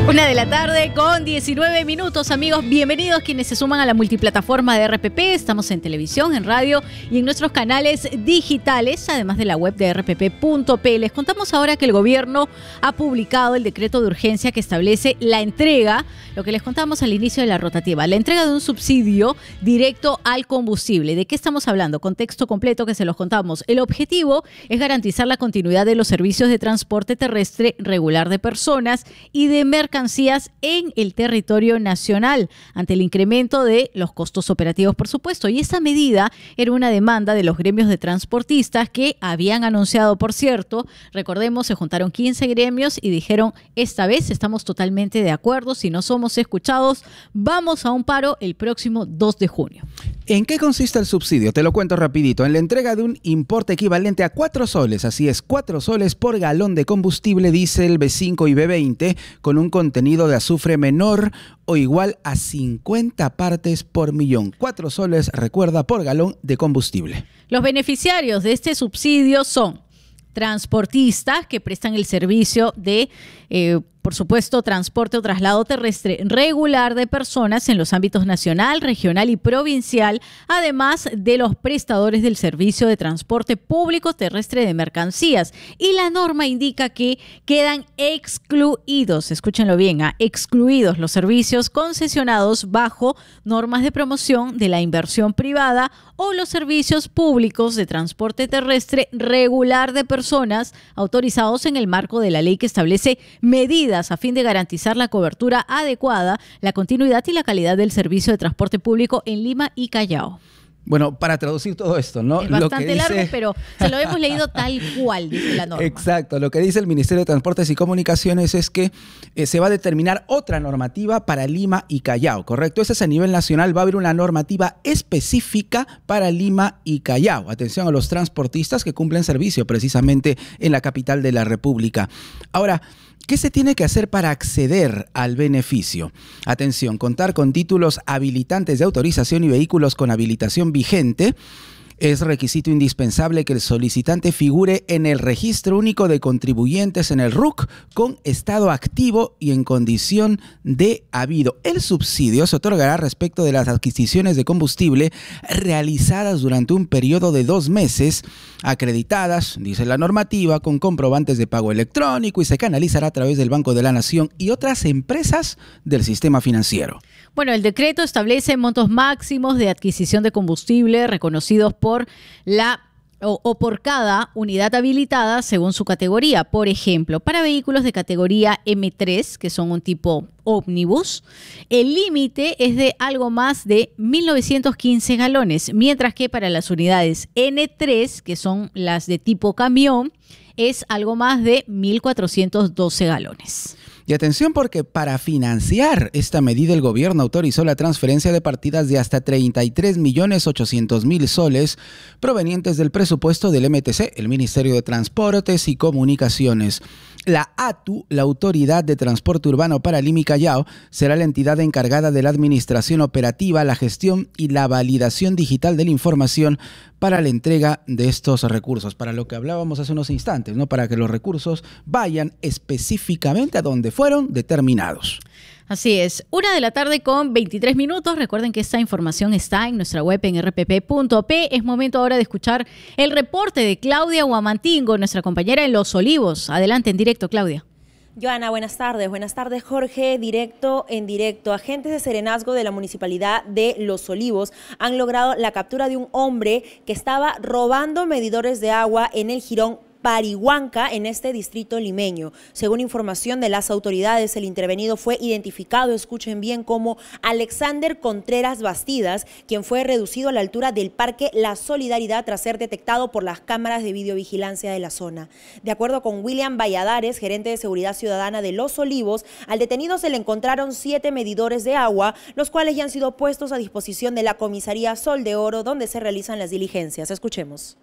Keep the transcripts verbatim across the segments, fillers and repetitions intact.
Una de la tarde con diecinueve minutos, amigos. Bienvenidos quienes se suman a la multiplataforma de R P P. Estamos en televisión, en radio y en nuestros canales digitales, además de la web de r p p punto p. Les contamos ahora que el gobierno ha publicado el decreto de urgencia que establece la entrega, lo que les contamos al inicio de la rotativa, la entrega de un subsidio directo al combustible. ¿De qué estamos hablando? Contexto completo que se los contamos. El objetivo es garantizar la continuidad de los servicios de transporte terrestre regular de personas y de mercancías en el territorio nacional ante el incremento de los costos operativos, por supuesto. Y esa medida era una demanda de los gremios de transportistas que habían anunciado, por cierto, recordemos, se juntaron quince gremios y dijeron, esta vez estamos totalmente de acuerdo, si no somos escuchados, vamos a un paro el próximo dos de junio. ¿En qué consiste el subsidio? Te lo cuento rapidito. En la entrega de un importe equivalente a cuatro soles, así es, cuatro soles por galón de combustible diésel B cinco y B veinte con un contenido de azufre menor o igual a cincuenta partes por millón. cuatro soles, recuerda, por galón de combustible. Los beneficiarios de este subsidio son transportistas que prestan el servicio de, eh, por supuesto, transporte o traslado terrestre regular de personas en los ámbitos nacional, regional y provincial, además de los prestadores del servicio de transporte público terrestre de mercancías. Y la norma indica que quedan excluidos, escúchenlo bien, ¿eh? excluidos los servicios concesionados bajo normas de promoción de la inversión privada o los servicios públicos de transporte terrestre regular de personas autorizados en el marco de la ley que establece medidas a fin de garantizar la cobertura adecuada, la continuidad y la calidad del servicio de transporte público en Lima y Callao. Bueno, para traducir todo esto, ¿no? Es bastante lo que dice... largo, pero se lo hemos leído tal cual, dice la norma. Exacto. Lo que dice el Ministerio de Transportes y Comunicaciones es que eh, se va a determinar otra normativa para Lima y Callao, ¿correcto? Ese es a nivel nacional. Va a haber una normativa específica para Lima y Callao. Atención a los transportistas que cumplen servicio precisamente en la capital de la República. Ahora, ¿qué se tiene que hacer para acceder al beneficio? Atención, contar con títulos habilitantes de autorización y vehículos con habilitación vigente. Es requisito indispensable que el solicitante figure en el Registro Único de Contribuyentes en el R U C con estado activo y en condición de habido. El subsidio se otorgará respecto de las adquisiciones de combustible realizadas durante un periodo de dos meses, acreditadas, dice la normativa, con comprobantes de pago electrónico y se canalizará a través del Banco de la Nación y otras empresas del sistema financiero. Bueno, el decreto establece montos máximos de adquisición de combustible reconocidos por la o, o por cada unidad habilitada según su categoría. Por ejemplo, para vehículos de categoría M tres, que son un tipo ómnibus, el límite es de algo más de mil novecientos quince galones, mientras que para las unidades N tres, que son las de tipo camión, es algo más de mil cuatrocientos doce galones. Y atención porque para financiar esta medida el gobierno autorizó la transferencia de partidas de hasta treinta y tres millones ochocientos mil soles provenientes del presupuesto del M T C, el Ministerio de Transportes y Comunicaciones. La A T U, la Autoridad de Transporte Urbano para Lima y Callao, será la entidad encargada de la administración operativa, la gestión y la validación digital de la información para la entrega de estos recursos, para lo que hablábamos hace unos instantes, ¿no? Para que los recursos vayan específicamente a donde fueron determinados. Así es, una de la tarde con veintitrés minutos. Recuerden que esta información está en nuestra web en r p p punto p. Es momento ahora de escuchar el reporte de Claudia Huamantingo, nuestra compañera en Los Olivos. Adelante, en directo, Claudia. Joana, buenas tardes. Buenas tardes, Jorge. Directo en directo. Agentes de Serenazgo de la Municipalidad de Los Olivos han logrado la captura de un hombre que estaba robando medidores de agua en el jirón Parihuanca, en este distrito limeño. Según información de las autoridades, el intervenido fue identificado, escuchen bien, como Alexander Contreras Bastidas, quien fue reducido a la altura del Parque La Solidaridad tras ser detectado por las cámaras de videovigilancia de la zona. De acuerdo con William Valladares, gerente de Seguridad Ciudadana de Los Olivos, al detenido se le encontraron siete medidores de agua, los cuales ya han sido puestos a disposición de la comisaría Sol de Oro, donde se realizan las diligencias. Escuchemos.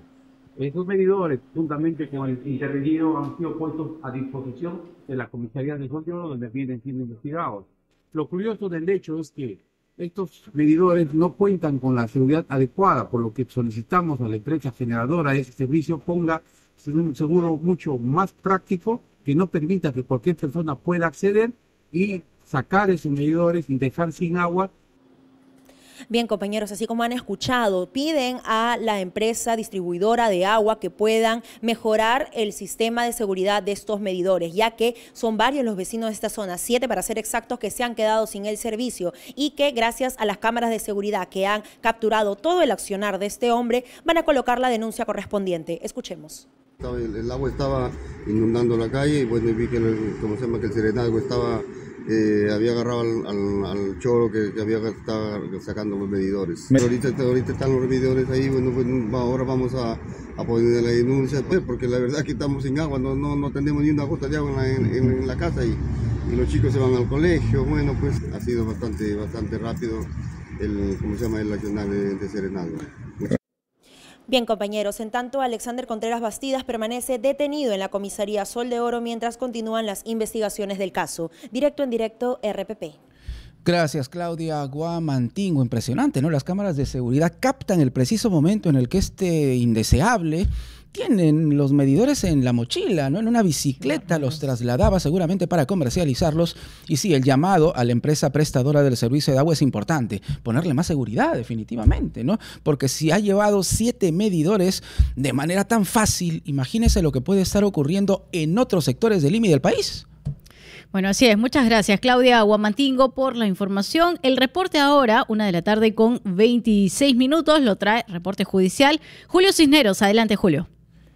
Esos medidores, juntamente con el intervenido, han sido puestos a disposición de la comisaría de Sol de Oro, donde vienen siendo investigados. Lo curioso del hecho es que estos medidores no cuentan con la seguridad adecuada, por lo que solicitamos a la empresa generadora de ese servicio ponga un seguro mucho más práctico que no permita que cualquier persona pueda acceder y sacar esos medidores y dejar sin agua. Bien, compañeros, así como han escuchado, piden a la empresa distribuidora de agua que puedan mejorar el sistema de seguridad de estos medidores, ya que son varios los vecinos de esta zona, siete para ser exactos, que se han quedado sin el servicio y que gracias a las cámaras de seguridad que han capturado todo el accionar de este hombre, van a colocar la denuncia correspondiente. Escuchemos. El, el agua estaba inundando la calle y bueno, vi que el, como se llama, que el serenazgo estaba... Eh, había agarrado al, al, al choro que, que había estaba sacando los medidores. Ahorita, ahorita están los medidores ahí, bueno, pues ahora vamos a, a poner la denuncia, pues, porque la verdad que estamos sin agua, no, no, no tenemos ni una gota de agua en la, en, en la casa y, y los chicos se van al colegio. Bueno, pues ha sido bastante, bastante rápido el, ¿cómo se llama?, el accionar de, de serenazgo. Bien, compañeros, en tanto, Alexander Contreras Bastidas permanece detenido en la comisaría Sol de Oro mientras continúan las investigaciones del caso. Directo en directo, R P P. Gracias, Claudia Guamantingo. Impresionante, ¿no? Las cámaras de seguridad captan el preciso momento en el que este indeseable tienen los medidores en la mochila, ¿no? En una bicicleta los trasladaba seguramente para comercializarlos. Y sí, el llamado a la empresa prestadora del servicio de agua es importante. Ponerle más seguridad, definitivamente, ¿no? Porque si ha llevado siete medidores de manera tan fácil, imagínese lo que puede estar ocurriendo en otros sectores del Lima y del país. Bueno, así es. Muchas gracias, Claudia Guamantingo, por la información. El reporte ahora, una de la tarde con veintiséis minutos, lo trae reporte judicial. Julio Cisneros, adelante, Julio.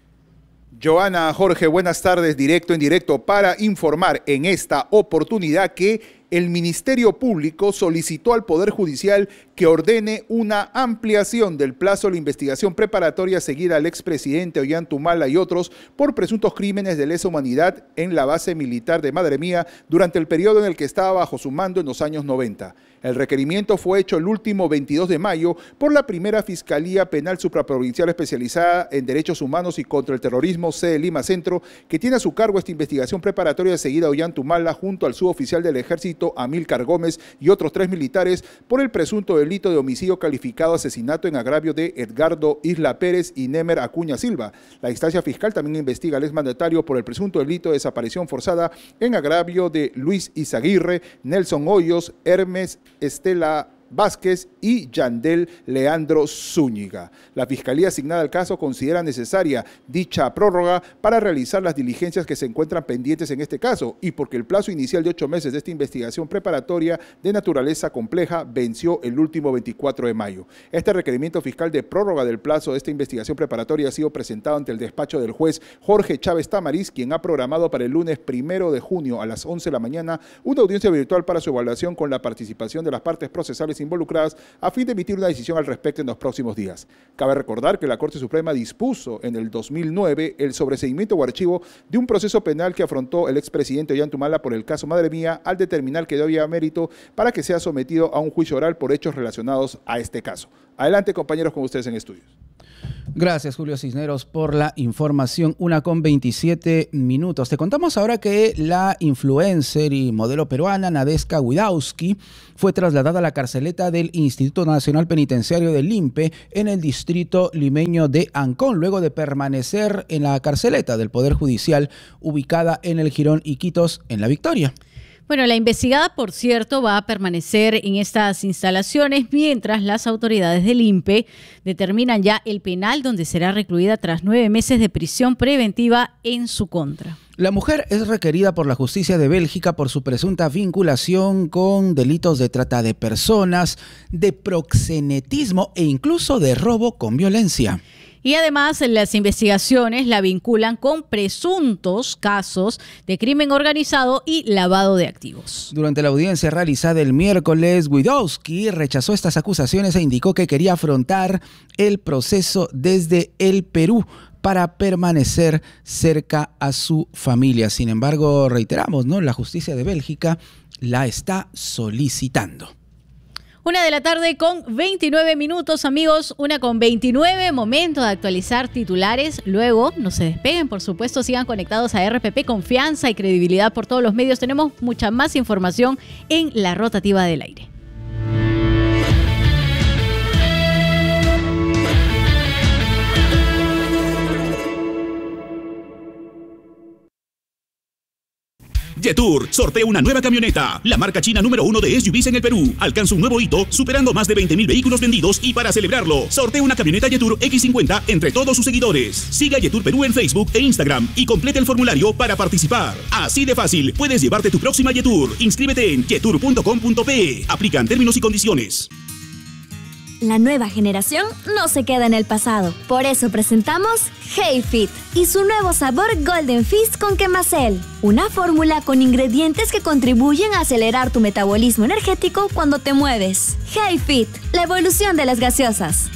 Joana, Jorge, buenas tardes, directo en directo para informar en esta oportunidad que el Ministerio Público solicitó al Poder Judicial que ordene una ampliación del plazo de la investigación preparatoria seguida al expresidente Ollantumala y otros por presuntos crímenes de lesa humanidad en la base militar de Madre Mía durante el periodo en el que estaba bajo su mando en los años noventa. El requerimiento fue hecho el último veintidós de mayo por la primera Fiscalía Penal Supraprovincial especializada en Derechos Humanos y contra el Terrorismo, sede Lima Centro, que tiene a su cargo esta investigación preparatoria seguida a Ollantumala junto al suboficial del Ejército Amílcar Gómez y otros tres militares por el presunto delito de homicidio calificado asesinato en agravio de Edgardo Isla Pérez y Nemer Acuña Silva. La instancia fiscal también investiga al exmandatario por el presunto delito de desaparición forzada en agravio de Luis Izaguirre, Nelson Hoyos, Hermes Estela Vázquez y Yandel Leandro Zúñiga. La Fiscalía asignada al caso considera necesaria dicha prórroga para realizar las diligencias que se encuentran pendientes en este caso y porque el plazo inicial de ocho meses de esta investigación preparatoria de naturaleza compleja venció el último veinticuatro de mayo. Este requerimiento fiscal de prórroga del plazo de esta investigación preparatoria ha sido presentado ante el despacho del juez Jorge Chávez Tamariz, quien ha programado para el lunes primero de junio a las once de la mañana una audiencia virtual para su evaluación con la participación de las partes procesales involucradas a fin de emitir una decisión al respecto en los próximos días. Cabe recordar que la Corte Suprema dispuso en el dos mil nueve el sobreseimiento o archivo de un proceso penal que afrontó el expresidente Ollantumala por el caso Madre Mía al determinar que no había mérito para que sea sometido a un juicio oral por hechos relacionados a este caso. Adelante, compañeros, con ustedes en estudios. Gracias, Julio Cisneros, por la información. Una con veintisiete minutos. Te contamos ahora que la influencer y modelo peruana Nadeska Widowski fue trasladada a la carceleta del Instituto Nacional Penitenciario del INPE en el distrito limeño de Ancón, luego de permanecer en la carceleta del Poder Judicial ubicada en el Jirón Iquitos, en La Victoria. Bueno, la investigada, por cierto, va a permanecer en estas instalaciones mientras las autoridades del INPE determinan ya el penal donde será recluida tras nueve meses de prisión preventiva en su contra. La mujer es requerida por la justicia de Bélgica por su presunta vinculación con delitos de trata de personas, de proxenetismo e incluso de robo con violencia. Y además las investigaciones la vinculan con presuntos casos de crimen organizado y lavado de activos. Durante la audiencia realizada el miércoles, Widowski rechazó estas acusaciones e indicó que quería afrontar el proceso desde el Perú para permanecer cerca a su familia. Sin embargo, reiteramos, ¿no? La justicia de Bélgica la está solicitando. Una de la tarde con veintinueve minutos, amigos, una con veintinueve, momento de actualizar titulares. Luego, no se despeguen, por supuesto, sigan conectados a R P P, confianza y credibilidad por todos los medios. Tenemos mucha más información en la rotativa del aire. Yetur sortea una nueva camioneta. La marca china número uno de S U Vs en el Perú alcanza un nuevo hito, superando más de veinte mil vehículos vendidos, y para celebrarlo, sortea una camioneta Yetur equis cincuenta entre todos sus seguidores. Siga Yetur Perú en Facebook e Instagram y complete el formulario para participar. Así de fácil, puedes llevarte tu próxima Yetur. Inscríbete en yetur punto com punto pe. Aplican términos y condiciones. La nueva generación no se queda en el pasado. Por eso presentamos Hey Fit y su nuevo sabor Golden Fizz con Quemacel. Una fórmula con ingredientes que contribuyen a acelerar tu metabolismo energético cuando te mueves. Hey Fit, la evolución de las gaseosas.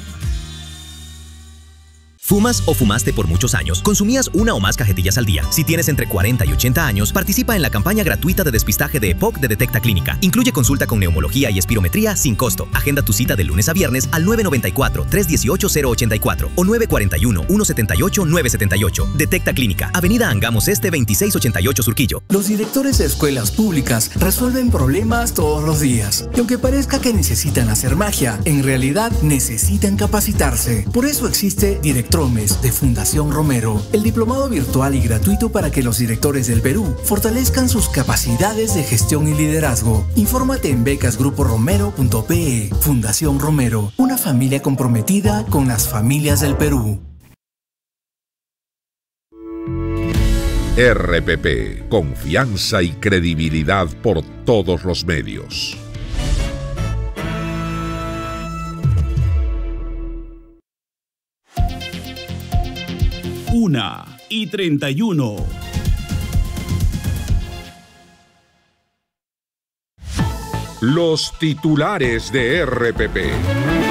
¿Fumas o fumaste por muchos años? ¿Consumías una o más cajetillas al día? Si tienes entre cuarenta y ochenta años, participa en la campaña gratuita de despistaje de EPOC de Detecta Clínica. Incluye consulta con neumología y espirometría sin costo. Agenda tu cita de lunes a viernes al nueve nueve cuatro, tres uno ocho, cero ocho cuatro o nueve cuatro uno, uno siete ocho, nueve siete ocho. Detecta Clínica, Avenida Angamos Este veintiséis ochenta y ocho Surquillo. Los directores de escuelas públicas resuelven problemas todos los días. Y aunque parezca que necesitan hacer magia, en realidad necesitan capacitarse. Por eso existe Director de Fundación Romero, el diplomado virtual y gratuito para que los directores del Perú fortalezcan sus capacidades de gestión y liderazgo. Infórmate en becas grupo romero punto pe. Fundación Romero, una familia comprometida con las familias del Perú. R P P, confianza y credibilidad por todos los medios. Una y treinta y uno. Los titulares de R P P.